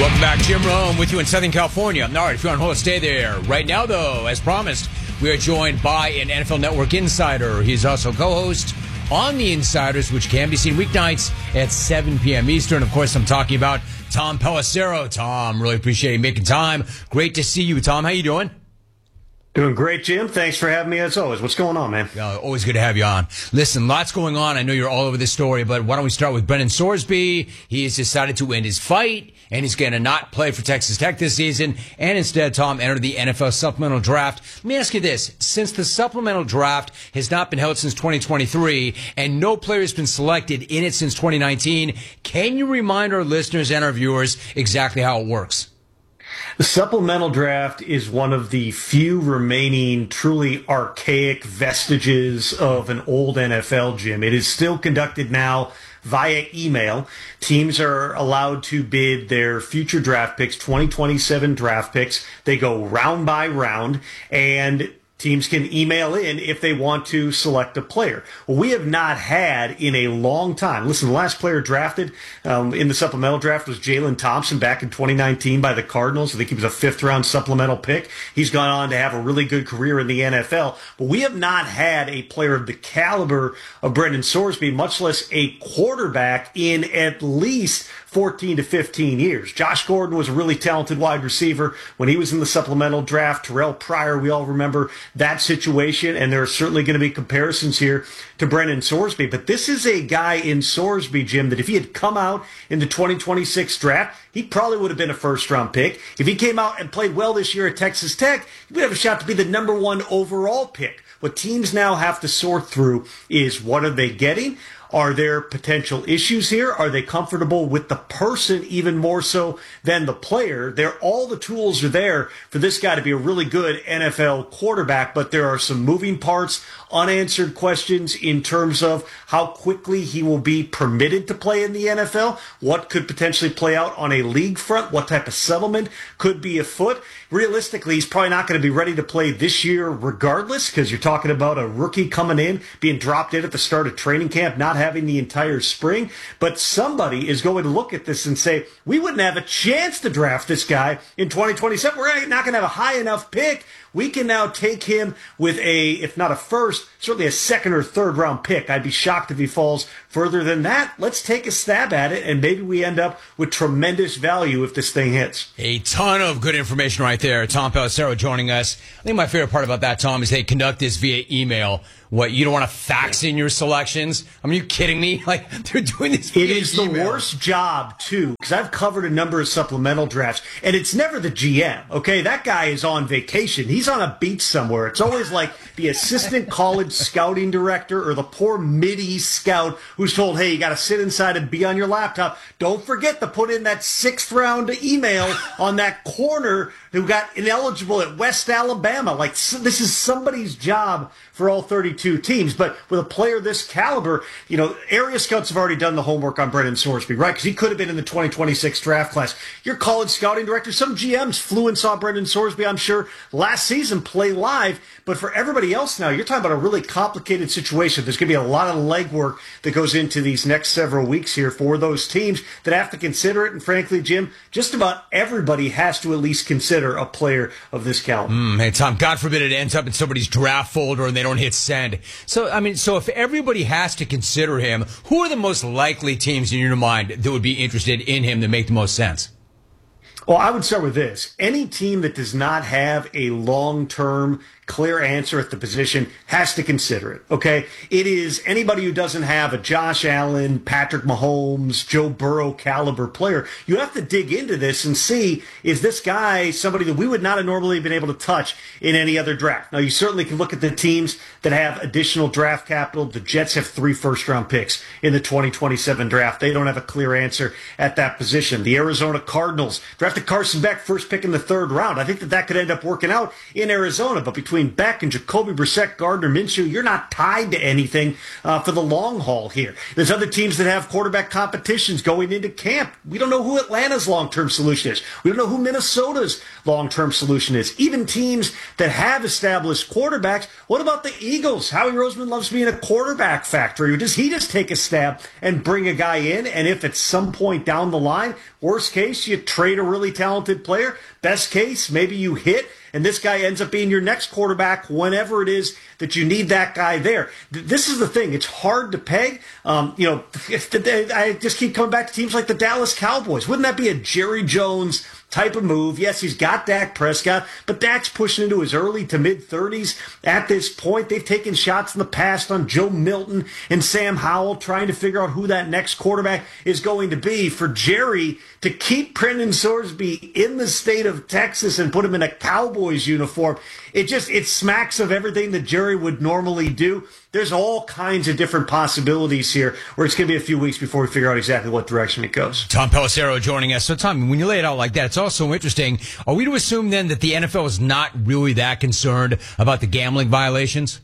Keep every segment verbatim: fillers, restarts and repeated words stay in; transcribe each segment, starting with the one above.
Welcome back. Jim Rome with you in Southern California. All right, if you're on hold, stay there. Right now, though, as promised, we are joined by an N F L Network insider. He's also co-host on The Insiders, which can be seen weeknights at seven p.m. Eastern. Of course, I'm talking about Tom Pelissero. Tom, really appreciate you making time. Great to see you, Tom. How you doing? Doing great, Jim. Thanks for having me as always. What's going on, man? Uh, always good to have you on. Listen, lots going on. I know you're all over this story, but why don't we start with Brendan Sorsby? He has decided to end his fight, and he's going to not play for Texas Tech this season, and instead, Tom, enter the N F L supplemental draft. Let me ask you this. Since the supplemental draft has not been held since twenty twenty-three, and no player has been selected in it since twenty nineteen, can you remind our listeners and our viewers exactly how it works? The supplemental draft is one of the few remaining truly archaic vestiges of an old N F L, Jim. It is still conducted now via email. Teams are allowed to bid their future draft picks, twenty twenty-seven draft picks. They go round by round, and teams can email in if they want to select a player. Well, we have not had in a long time. Listen, the last player drafted um, in the supplemental draft was Jalen Thompson back in twenty nineteen by the Cardinals. I think he was a fifth-round supplemental pick. He's gone on to have a really good career in the N F L. But we have not had a player of the caliber of Brendan Sorsby, much less a quarterback, in at least fourteen to fifteen years. Josh Gordon was a really talented wide receiver when he was in the supplemental draft. Terrell Pryor, we all remember that situation, and there are certainly going to be comparisons here to Brendan Sorsby. But this is a guy in Sorsby, Jim, that if he had come out in the twenty twenty-six draft, he probably would have been a first-round pick. If he came out and played well this year at Texas Tech, he would have a shot to be the number one overall pick. What teams now have to sort through is, what are they getting? Are there potential issues here? Are they comfortable with the person even more so than the player? There, all the tools are there for this guy to be a really good N F L quarterback, but there are some moving parts, unanswered questions in terms of how quickly he will be permitted to play in the N F L, what could potentially play out on a league front, what type of settlement could be afoot. Realistically, he's probably not going to be ready to play this year regardless, because you're talking about a rookie coming in, being dropped in at the start of training camp, not having the entire spring. But somebody is going to look at this and say, we wouldn't have a chance to draft this guy in twenty twenty-seven. We're not going to have a high enough pick. We can now take him with a, if not a first, certainly a second or third round pick. I'd be shocked if he falls further than that. Let's take a stab at it, and maybe we end up with tremendous value if this thing hits. A ton of good information right there. Tom Pelissero joining us. I think my favorite part about that, Tom, is they conduct this via email. What, you don't want to fax in your selections? I mean, are you kidding me? Like, they're doing this via It is email. the worst job, too, because I've covered a number of supplemental drafts, and it's never the G M, okay? That guy is on vacation. He's on a beach somewhere. It's always like the assistant college scouting director or the poor mid-east scout who's told, hey, you got to sit inside and be on your laptop. Don't forget to put in that sixth-round email on that corner who got ineligible at West Alabama. Like, this is somebody's job for all thirty-two teams. But with a player this caliber, you know, area scouts have already done the homework on Brendan Sorsby, right? Because he could have been in the twenty twenty-six draft class. Your college scouting director, some G Ms flew and saw Brendan Sorsby, I'm sure, last season play live. But for everybody else now, you're talking about a really complicated situation. There's going to be a lot of legwork that goes into these next several weeks here for those teams that have to consider it. And frankly, Jim, just about everybody has to at least consider a player of this caliber. Mm, hey, Tom, God forbid it ends up in somebody's draft folder and they don't hit send. So, I mean, so if everybody has to consider him, who are the most likely teams in your mind that would be interested in him that make the most sense? Well, I would start with this. Any team that does not have a long-term clear answer at the position has to consider it, okay? It is anybody who doesn't have a Josh Allen, Patrick Mahomes, Joe Burrow caliber player. You have to dig into this and see, is this guy somebody that we would not have normally been able to touch in any other draft? Now, you certainly can look at the teams that have additional draft capital. The Jets have three first-round picks in the twenty twenty-seven draft. They don't have a clear answer at that position. The Arizona Cardinals draft drafted Carson Beck first pick in the third round. I think that that could end up working out in Arizona. But between Beck and Jacoby Brissett, Gardner Minshew, you're not tied to anything uh, for the long haul here. There's other teams that have quarterback competitions going into camp. We don't know who Atlanta's long-term solution is. We don't know who Minnesota's long-term solution is. Even teams that have established quarterbacks, what about the Eagles? Howie Roseman loves being a quarterback factory. Or does he just take a stab and bring a guy in? And if at some point down the line, worst case, you trade a really talented player. Best case, maybe you hit, and this guy ends up being your next quarterback whenever it is that you need that guy there. This is the thing. It's hard to peg. Um, you know, I just keep coming back to teams like the Dallas Cowboys. Wouldn't that be a Jerry Jones type of move? Yes, he's got Dak Prescott, but Dak's pushing into his early to mid-thirties at this point. They've taken shots in the past on Joe Milton and Sam Howell, trying to figure out who that next quarterback is going to be. For Jerry to keep Brendan Sorsby in the state of Texas and put him in a Cowboys uniform, it just it smacks of everything that Jerry would normally do. There's all kinds of different possibilities here where it's going to be a few weeks before we figure out exactly what direction it goes. Tom Pelissero joining us. So, Tom, when you lay it out like that, it's also interesting. Are we to assume then that the N F L is not really that concerned about the gambling violations?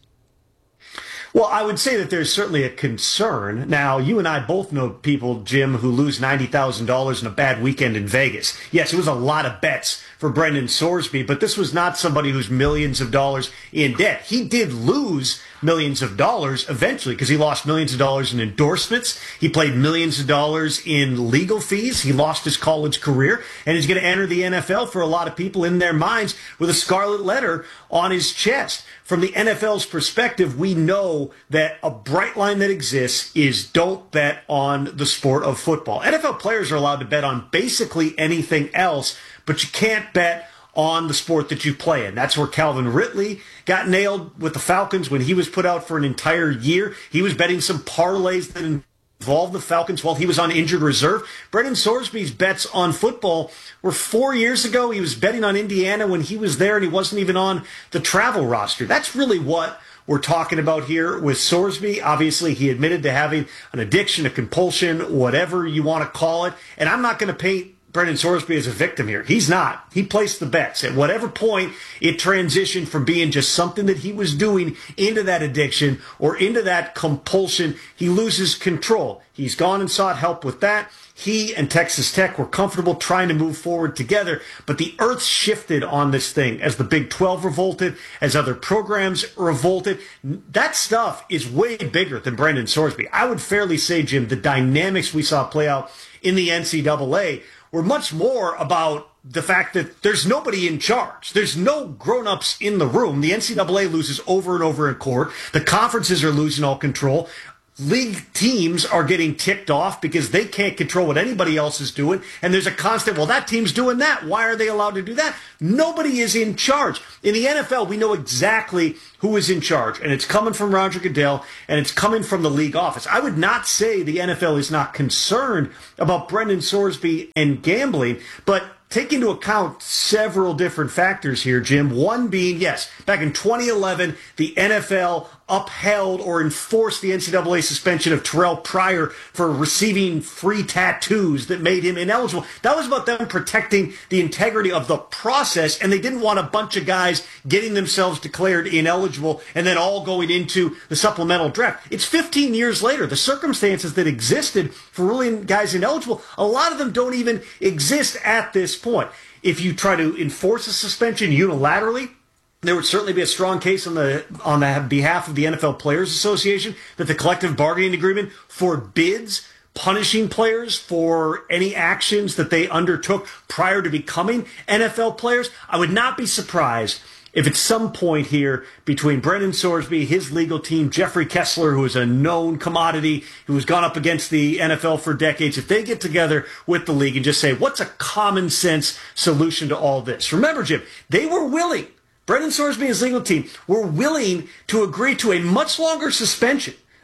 Well, I would say that there's certainly a concern. Now, you and I both know people, Jim, who lose ninety thousand dollars in a bad weekend in Vegas. Yes, it was a lot of bets for Brendan Sorsby, but this was not somebody who's millions of dollars in debt. He did lose millions of dollars eventually because he lost millions of dollars in endorsements. He paid millions of dollars in legal fees. He lost his college career, and he's going to enter the N F L for a lot of people in their minds with a scarlet letter on his chest. From the N F L's perspective, we know that a bright line that exists is don't bet on the sport of football. N F L players are allowed to bet on basically anything else, but you can't bet on the sport that you play in. That's where Calvin Ridley got nailed with the Falcons when he was put out for an entire year. He was betting some parlays that involved the Falcons while he was on injured reserve. Brendan Sorsby's bets on football were four years ago. He was betting on Indiana when he was there and he wasn't even on the travel roster. That's really what we're talking about here with Sorsby. Obviously, he admitted to having an addiction, a compulsion, whatever you want to call it. And I'm not going to paint Brendan Sorsby as a victim here. He's not. He placed the bets. At whatever point it transitioned from being just something that he was doing into that addiction or into that compulsion, he loses control. He's gone and sought help with that. He and Texas Tech were comfortable trying to move forward together, but the earth shifted on this thing as the Big twelve revolted, as other programs revolted. That stuff is way bigger than Brendan Sorsby. I would fairly say, Jim, the dynamics we saw play out in the N C double A were much more about the fact that there's nobody in charge. There's no grown-ups in the room. The N C double A loses over and over in court. The conferences are losing all control. League teams are getting ticked off because they can't control what anybody else is doing. And there's a constant, well, that team's doing that. Why are they allowed to do that? Nobody is in charge. In the N F L, we know exactly who is in charge. And it's coming from Roger Goodell, and it's coming from the league office. I would not say the N F L is not concerned about Brendan Sorsby and gambling, but take into account several different factors here, Jim. One being, yes, back in twenty eleven, the N F L upheld or enforced the N C double A suspension of Terrell Pryor for receiving free tattoos that made him ineligible. That was about them protecting the integrity of the process, and they didn't want a bunch of guys getting themselves declared ineligible and then all going into the supplemental draft. It's fifteen years later. The circumstances that existed for ruling guys ineligible, a lot of them don't even exist at this point. If you try to enforce a suspension unilaterally, there would certainly be a strong case on the on the behalf of the N F L Players Association that the collective bargaining agreement forbids punishing players for any actions that they undertook prior to becoming N F L players. I would not be surprised if at some point here between Brendan Sorsby, his legal team, Jeffrey Kessler, who is a known commodity, who has gone up against the N F L for decades, if they get together with the league and just say, what's a common sense solution to all this? Remember, Jim, they were willing. Brendan Sorsby and his legal team were willing to agree to a much longer suspension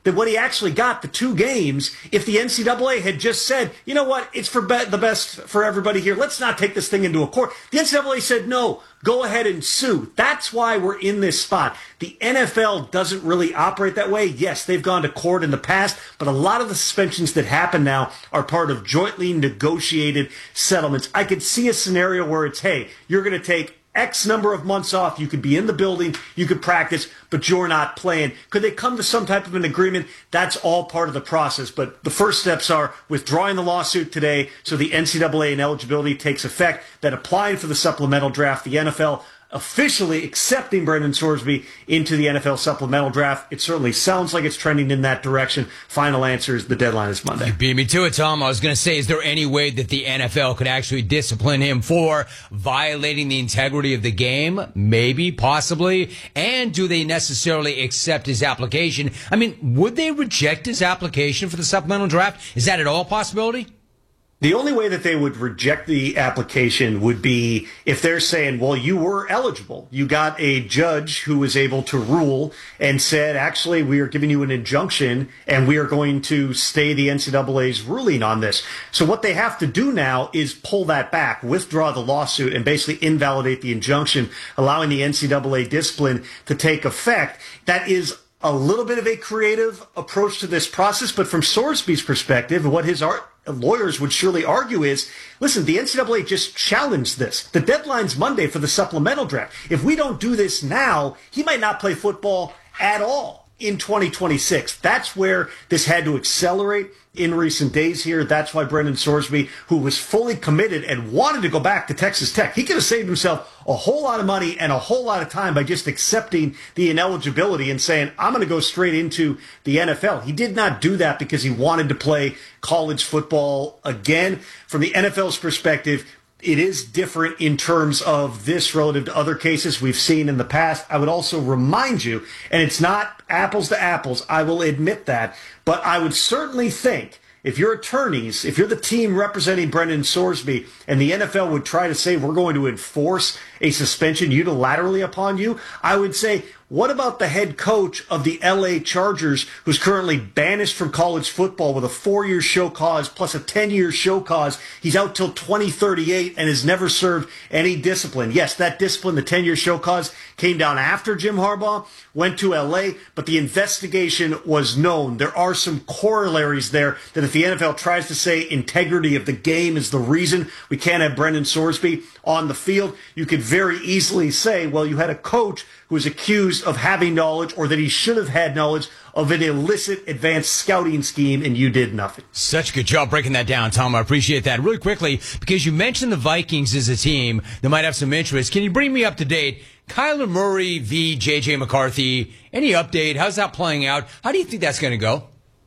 that when he actually got the two games, if the N C double A had just said, you know what, it's for be- the best for everybody here, let's not take this thing into a court. The N C double A said, no, go ahead and sue. That's why we're in this spot. The N F L doesn't really operate that way. Yes, they've gone to court in the past, but a lot of the suspensions that happen now are part of jointly negotiated settlements. I could see a scenario where it's, hey, you're going to take X number of months off. You could be in the building, you could practice, but you're not playing. Could they come to some type of an agreement? That's all part of the process. But the first steps are withdrawing the lawsuit today so the N C double A ineligibility takes effect, then applying for the supplemental draft, the N F L officially accepting Brendan Sorsby into the N F L supplemental draft. It certainly sounds like it's trending in that direction. Final answer is the deadline is Monday. You beat me to it, Tom. I was going to say, is there any way that the N F L could actually discipline him for violating the integrity of the game? Maybe, possibly. And do they necessarily accept his application? I mean, would they reject his application for the supplemental draft? Is that at all a possibility? The only way that they would reject the application would be if they're saying, well, you were eligible. You got a judge who was able to rule and said, actually, we are giving you an injunction and we are going to stay the N C double A's ruling on this. So what they have to do now is pull that back, withdraw the lawsuit, and basically invalidate the injunction, allowing the N C double A discipline to take effect. That is a little bit of a creative approach to this process, but from Sorsby's perspective, what his art lawyers would surely argue is, listen, the N C double A just challenged this. The deadline's Monday for the supplemental draft. If we don't do this now, he might not play football at all in twenty twenty-six. That's where this had to accelerate in recent days here. That's why Brendan Sorsby, who was fully committed and wanted to go back to Texas Tech, he could have saved himself a whole lot of money and a whole lot of time by just accepting the ineligibility and saying, I'm going to go straight into the N F L. He did not do that because he wanted to play college football again. From the N F L's perspective, it is different in terms of this relative to other cases we've seen in the past. I would also remind you, and it's not apples to apples, I will admit that, but I would certainly think if you're attorneys, if you're the team representing Brendan Sorsby, and the N F L would try to say we're going to enforce a suspension unilaterally upon you, I would say, what about the head coach of the L A Chargers, who's currently banished from college football with a four-year show cause plus a ten-year show cause? He's out till twenty thirty-eight and has never served any discipline. Yes, that discipline, the ten-year show cause, came down after Jim Harbaugh went to L A, but the investigation was known. There are some corollaries there that if the N F L tries to say integrity of the game is the reason we can't have Brendan Sorsby on the field, you could very easily say, well, you had a coach who was accused of having knowledge, or that he should have had knowledge of an illicit advanced scouting scheme, and you did nothing. Such a good job breaking that down, Tom. I appreciate that. Really quickly, because you mentioned the Vikings as a team that might have some interest, can you bring me up to date? Kyler Murray v. J J. McCarthy, any update? How's that playing out? How do you think that's going to go?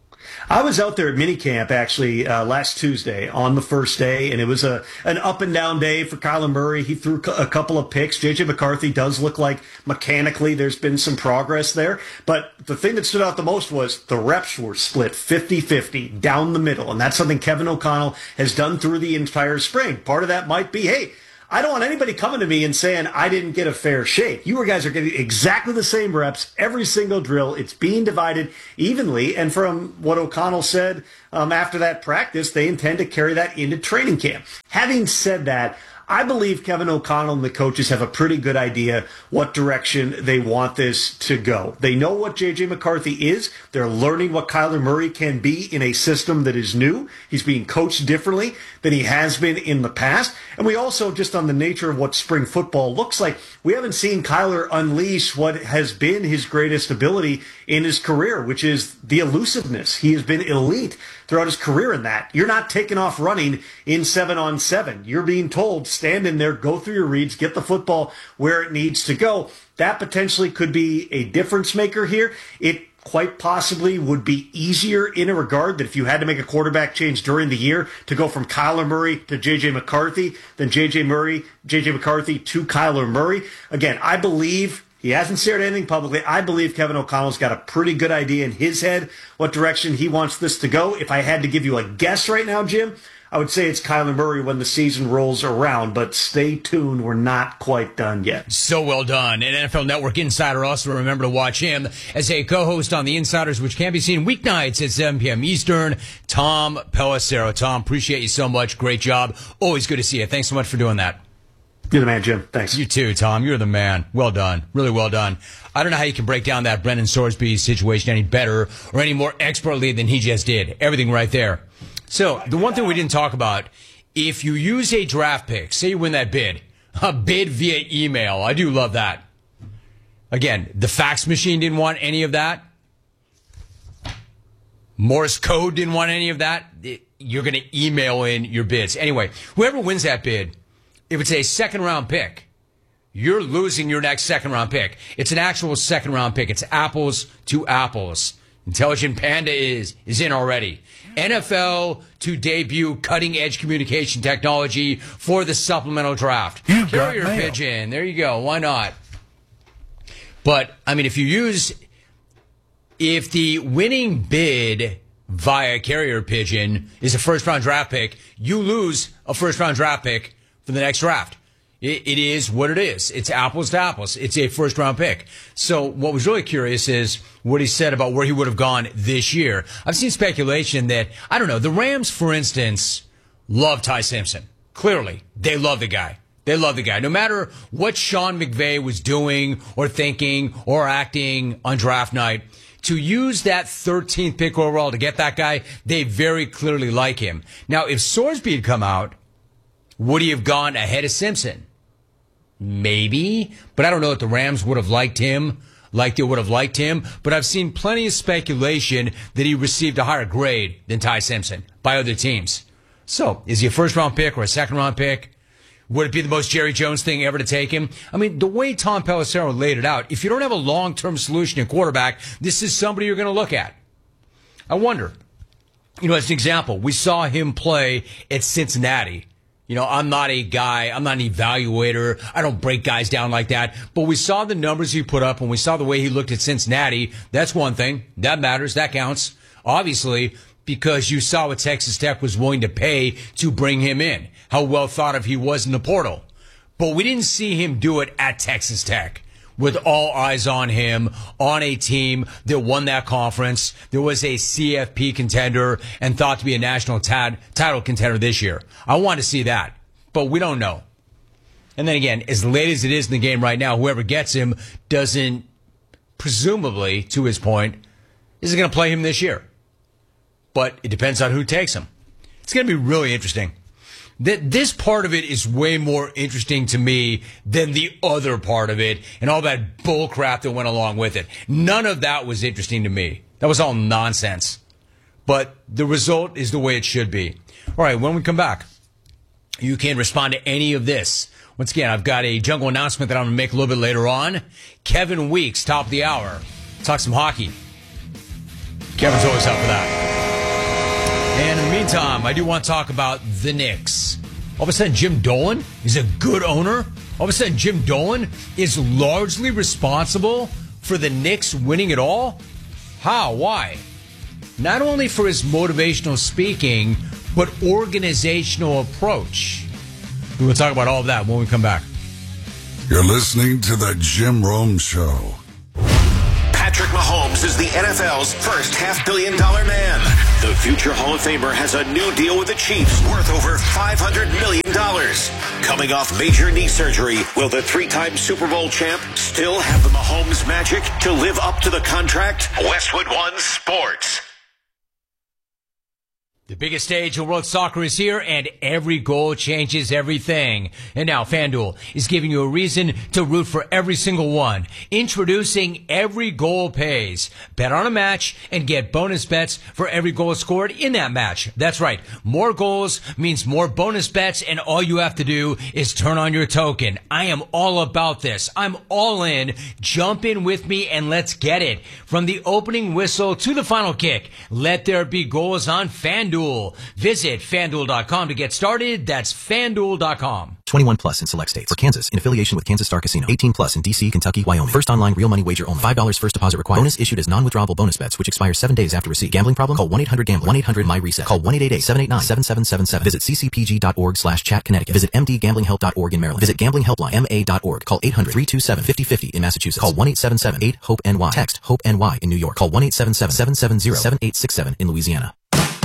I was out there at minicamp actually uh, last Tuesday on the first day, and it was a an up and down day for Kyler Murray. He threw a couple of picks. J J. McCarthy does look like mechanically there's been some progress there. But the thing that stood out the most was the reps were split fifty-fifty down the middle, and that's something Kevin O'Connell has done through the entire spring. Part of that might be, hey, I don't want anybody coming to me and saying I didn't get a fair shake. You guys are getting exactly the same reps every single drill. It's being divided evenly. And from what O'Connell said um, after that practice, they intend to carry that into training camp. Having said that, I believe Kevin O'Connell and the coaches have a pretty good idea what direction they want this to go. They know what J J. McCarthy is. They're learning what Kyler Murray can be in a system that is new. He's being coached differently than he has been in the past. And we also, just on the nature of what spring football looks like, we haven't seen Kyler unleash what has been his greatest ability in his career, which is the elusiveness. He has been elite throughout his career in that. You're not taking off running in seven on seven. You're being told, stand in there, go through your reads, get the football where it needs to go. That potentially could be a difference maker here. It quite possibly would be easier in a regard that if you had to make a quarterback change during the year to go from Kyler Murray to J J. McCarthy than J J. Murray, J J. McCarthy to Kyler Murray. Again, I believe he hasn't shared anything publicly. I believe Kevin O'Connell's got a pretty good idea in his head what direction he wants this to go. If I had to give you a guess right now, Jim, I would say it's Kyler Murray when the season rolls around, but stay tuned. We're not quite done yet. So well done. An N F L Network insider. Also remember to watch him as a co-host on The Insiders, which can be seen weeknights at seven p.m. Eastern. Tom Pelissero. Tom, appreciate you so much. Great job. Always good to see you. Thanks so much for doing that. You're the man, Jim. Thanks. You too, Tom. You're the man. Well done. Really well done. I don't know how you can break down that Brendan Sorsby situation any better or any more expertly than he just did. Everything right there. So, the one thing we didn't talk about, if you use a draft pick, say you win that bid, a bid via email, I do love that. Again, the fax machine didn't want any of that. Morse code didn't want any of that. You're going to email in your bids. Anyway, whoever wins that bid, if it's a second round pick, you're losing your next second round pick. It's an actual second round pick. It's apples to apples. Intelligent Panda is is in already. N F L to debut cutting edge communication technology for the supplemental draft. You Carrier got mail. pigeon. There you go. Why not? But I mean, if you use if the winning bid via carrier pigeon is a first round draft pick, you lose a first round draft pick for the next draft. It, it is what it is. It's apples to apples. It's a first round pick. So what was really curious is what he said about where he would have gone this year. I've seen speculation that, I don't know, the Rams, for instance, love Ty Simpson. Clearly, they love the guy. They love the guy. No matter what Sean McVay was doing or thinking or acting on draft night, to use that thirteenth pick overall to get that guy, they very clearly like him. Now, if Sorsby had come out, would he have gone ahead of Simpson? Maybe, but I don't know if the Rams would have liked him like they would have liked him. But I've seen plenty of speculation that he received a higher grade than Ty Simpson by other teams. So, is he a first-round pick or a second-round pick? Would it be the most Jerry Jones thing ever to take him? I mean, the way Tom Pelissero laid it out, if you don't have a long-term solution in quarterback, this is somebody you're going to look at. I wonder, you know, as an example, we saw him play at Cincinnati. You know, I'm not a guy, I'm not an evaluator. I don't break guys down like that. But we saw the numbers he put up and we saw the way he looked at Cincinnati. That's one thing. That matters. That counts. Obviously, because you saw what Texas Tech was willing to pay to bring him in. How well thought of he was in the portal. But we didn't see him do it at Texas Tech. With all eyes on him, on a team that won that conference. There was a C F P contender and thought to be a national tad, title contender this year. I want to see that, but we don't know. And then again, as late as it is in the game right now, whoever gets him doesn't, presumably, to his point, isn't going to play him this year. But it depends on who takes him. It's going to be really interesting. That this part of it is way more interesting to me than the other part of it and all that bull crap that went along with it. None of that was interesting to me. That was all nonsense. But the result is the way it should be. All right, when we come back, you can respond to any of this. Once again, I've got a jungle announcement that I'm going to make a little bit later on. Kevin Weeks, top of the hour. Talk some hockey. Kevin's always up for that. And in the meantime, I do want to talk about the Knicks. All of a sudden, Jim Dolan is a good owner. All of a sudden, Jim Dolan is largely responsible for the Knicks winning it all. How? Why? Not only for his motivational speaking, but organizational approach. We will talk about all of that when we come back. You're listening to the Jim Rome Show. Patrick Mahomes is the N F L's first half-billion dollar man. The future Hall of Famer has a new deal with the Chiefs worth over five hundred million dollars. Coming off major knee surgery, will the three-time Super Bowl champ still have the Mahomes magic to live up to the contract? Westwood One Sports. The biggest stage in world soccer is here, and every goal changes everything. And now FanDuel is giving you a reason to root for every single one. Introducing Every Goal Pays. Bet on a match and get bonus bets for every goal scored in that match. That's right. More goals means more bonus bets, and all you have to do is turn on your token. I am all about this. I'm all in. Jump in with me and let's get it. From the opening whistle to the final kick, let there be goals on FanDuel. FanDuel. Visit FanDuel dot com to get started. That's FanDuel dot com. twenty-one plus in select states. For Kansas, in affiliation with Kansas Star Casino. eighteen plus in D C, Kentucky, Wyoming. First online real money wager only. five dollars first deposit required. Bonus issued as non-withdrawable bonus bets, which expires seven days after receipt. Gambling problem? Call one eight hundred gambler. one eight hundred my reset. Call one eight eight eight, seven eight nine, seven seven seven seven. Visit c c p g dot org slash chat Connecticut. Visit m d gambling help dot org in Maryland. Visit gambling helpline m a dot org. Call eight hundred, three two seven, five oh five oh in Massachusetts. Call one eight seven seven, eight, hope N Y. Text HOPE-N Y in New York. Call one eight seven seven, seven seven zero, seven eight six seven in Louisiana.